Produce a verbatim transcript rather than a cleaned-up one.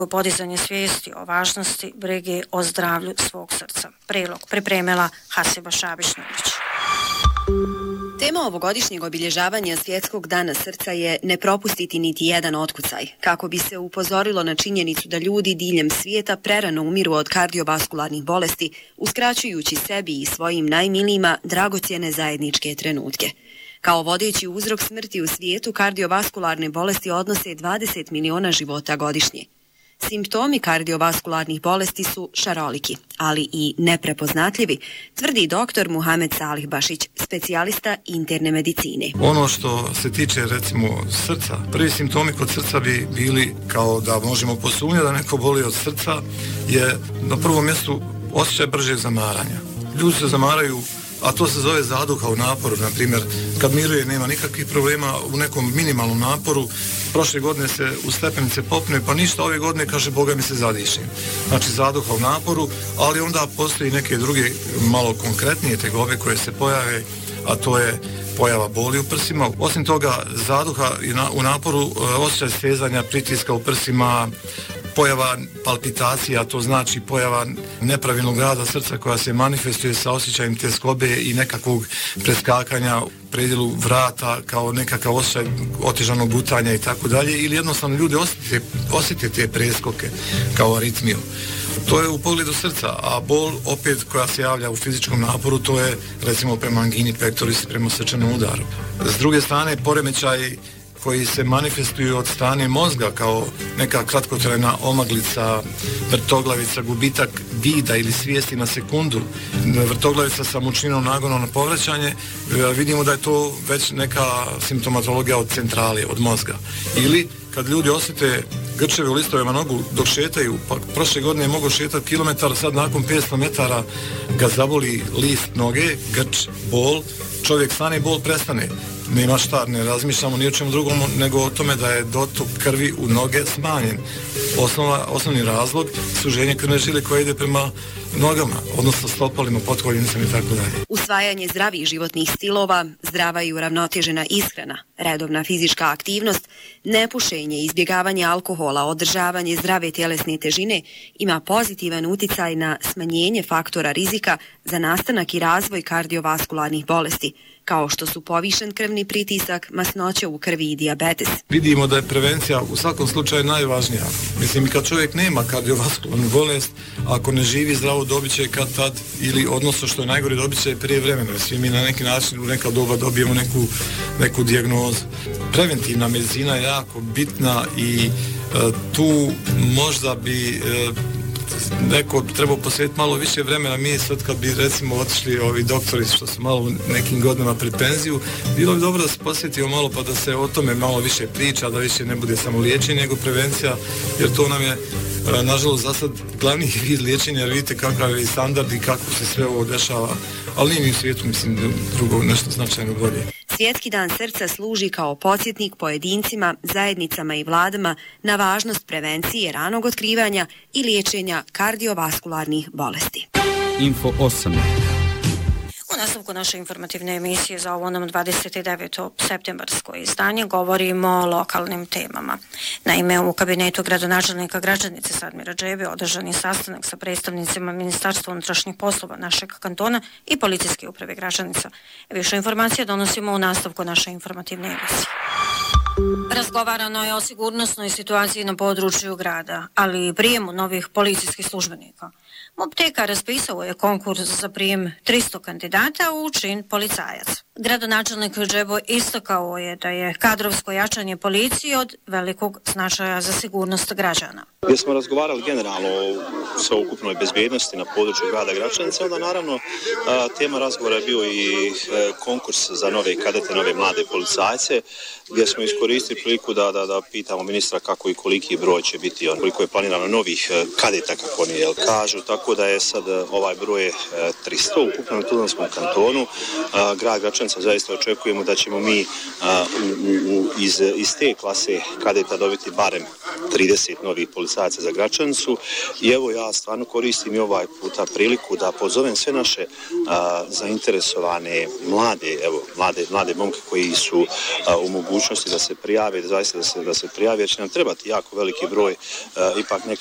podizanje svijesti o važnosti brige o zdravlju svog srca. Prilog pripremila Hasiba Šabić-Nurić. Tema ovogodišnjeg obilježavanja Svjetskog dana srca je ne propustiti niti jedan otkucaj, kako bi se upozorilo na činjenicu da ljudi diljem svijeta prerano umiru od kardiovaskularnih bolesti, uskraćujući sebi i svojim najmilijima dragocjene zajedničke trenutke. Kao vodeći uzrok smrti u svijetu, kardiovaskularne bolesti odnose dvadeset miliona života godišnje. Simptomi kardiovaskularnih bolesti su šaroliki, ali i neprepoznatljivi, tvrdi doktor Muhamed Salih Bašić, specijalista interne medicine. Ono što se tiče recimo srca, prvi simptomi kod srca bi bili kao da možemo posumnjati da neko boli od srca, je na prvom mjestu osjećaj bržeg zamaranja. Ljudi se zamaraju, a to se zove zaduha u naporu, na primjer, kad miruje nema nikakvih problema u nekom minimalnom naporu, prošle godine se u stepenice popne, pa ništa, ove godine kaže Boga mi se zadišim. Znači zaduha u naporu, ali onda postoji neke druge malo konkretnije tegobe koje se pojave, a to je pojava boli u prsima. Osim toga, zaduha u naporu, osjećaj stezanja, pritiska u prsima, pojava palpitacija, to znači pojava nepravilnog rada srca koja se manifestuje sa osjećajem tjeskobe i nekakvog preskakanja u predjelu vrata kao nekakav osjećaj otežanog gutanja i tako dalje, ili jednostavno ljudi osjete, osjete te preskoke kao aritmiju. To je u pogledu srca, a bol opet koja se javlja u fizičkom naporu, to je recimo prema angini pectoris, prema srčanom udaru. S druge strane, poremećaj koji se manifestuju od strane mozga kao neka kratkotrajna omaglica, vrtoglavica, gubitak vida ili svijesti na sekundu, vrtoglavica sa mučninom nagonom na povraćanje, vidimo da je to već neka simptomatologija od centrale, od mozga. Ili kad ljudi osjete grčeve u listovima nogu dok šetaju, pa prošle godine je mogo šetati kilometar, sad nakon petsto metara ga zaboli list noge, grč, bol, čovjek stane i bol prestane. Nema šta, ne razmišljamo ni o čemu drugom nego o tome da je dotok krvi u noge smanjen. Osnova, osnovni razlog suženje krvne žile koja ide prema nogama, odnosno stopalima, potkoljenicama i tako dalje. Usvajanje zdravih životnih stilova, zdrava i uravnotežena ishrana, redovna fizička aktivnost, nepušenje, izbjegavanje alkohola, održavanje zdrave tjelesne težine ima pozitivan uticaj na smanjenje faktora rizika za nastanak i razvoj kardiovaskularnih bolesti, kao što su povišen krvni pritisak, masnoća u krvi i dijabetes. Vidimo da je prevencija u svakom slučaju najvažnija. Mislim, kad čovjek nema kardiovaskularnu bolest, ako ne živi zdravo, dobit će kad tad, ili odnosno što je najgore, dobit će prije vremena. Svi mi na neki način u neka doba dobijemo neku, neku dijagnozu. Preventivna medicina je jako bitna i e, tu možda bi e, neko trebao posvetiti malo više vremena. Mi sad kad bi recimo otišli ovi doktori što su malo u nekim godinama pred penziju, bilo bi dobro da se posvetimo malo pa da se o tome malo više priča, da više ne bude samo liječenje nego prevencija, jer to nam je nažalost za sad glavni vid liječenja, jer vidite kakav je standard i kako se sve ovo dešava, ali nije mi u svijetu, mislim, drugo nešto značajno bolje. Svjetski dan srca služi kao podsjetnik pojedincima, zajednicama i vladama na važnost prevencije ranog otkrivanja i liječenja kardiovaskularnih bolesti. Info osam. U nastavku naše informativne emisije za ovo nam dvadeset deveto septembarsko izdanje govorimo o lokalnim temama. Naime, u kabinetu gradonačelnika Gračanice Sadmira Džebe održan je sastanak sa predstavnicima Ministarstva unutrašnjih poslova našeg kantona i Policijske uprave Gračanica. Više informacija donosimo u nastavku naše informativne emisije. Razgovarano je o sigurnosnoj situaciji na području grada, ali i prijemu novih policijskih službenika. MUP-Teka raspisao je konkurs za prijem tristo kandidata u čin policajac. Gradonačelnik Džebo istakao je da je kadrovsko jačanje policije od velikog značaja za sigurnost građana. Gdje smo razgovarali generalno o sveukupnoj bezbjednosti na području grada Gračanice, onda naravno tema razgovora je bio i konkurs za nove kadete, nove mlade policajce, gdje smo iskoristili priliku da, da, da pitamo ministra kako i koliki broj će biti, on, koliko je planirano novih kadeta, kako oni jel, kažu, tako da je sad ovaj broj tristo u ukupnom Tuzlanskom kantonu. Grad Gračanica Gračanica. Zaista očekujemo da ćemo mi a, u, u, iz, iz te klase kadeta dobiti barem trideset novih policajaca za Gračanicu i evo ja stvarno koristim i ovaj puta priliku da pozovem sve naše a, zainteresovane mlade, evo, mlade, mlade momke koji su a, u mogućnosti da se prijave, da zaista da se, da se prijave, jer će nam trebati jako veliki broj a, ipak nekih